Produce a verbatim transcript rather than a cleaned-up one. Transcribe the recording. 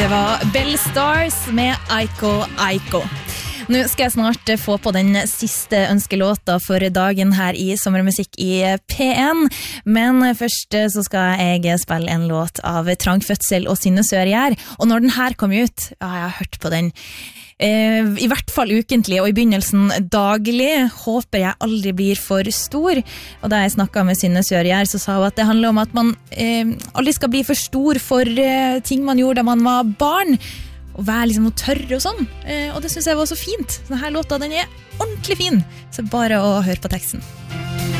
Det var Bell Stars med Aiko Aiko. Nå skal jeg snart få på den siste ønskelåta for dagen her i Sommermusikk i P en, men først så skal jeg spille en låt av Trang Fødsel og Synne Sørgjær, og når den her kom ut, ja, jeg har hørt på den eh, i hvert fall ukentlig, og i begynnelsen daglig, håper jeg aldri blir for stor, og da jeg snakket med Synne Sørgjær, så sa hun at det handler om at man eh, aldri skal bli for stor for eh, ting man gjorde da man var barn, og være liksom noe tørre og sånn, eh, og det synes jeg var så fint. Denne låta, den er ordentlig fin, så bare å høre på teksten.